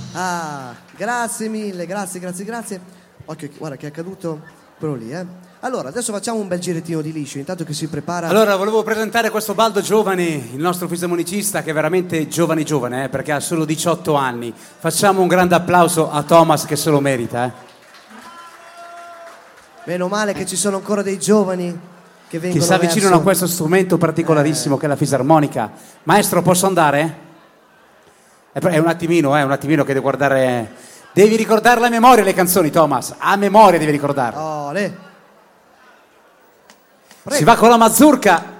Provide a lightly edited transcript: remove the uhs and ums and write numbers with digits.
Ah, grazie mille, grazie. Occhio, guarda che è accaduto quello lì, Allora, adesso facciamo un bel girettino di liscio, intanto che si prepara. Allora, volevo presentare questo Baldo Giovani, il nostro fisarmonicista, che è veramente giovane, perché ha solo 18 anni. Facciamo un grande applauso a Thomas, che se lo merita, Meno male che ci sono ancora dei giovani che vengono che si avvicinano a questo strumento particolarissimo che è la fisarmonica. Maestro, posso andare? È un attimino che devo guardare. Devi ricordare a memoria le canzoni, Thomas. A memoria devi ricordarle. Ole. Si va con la mazurka.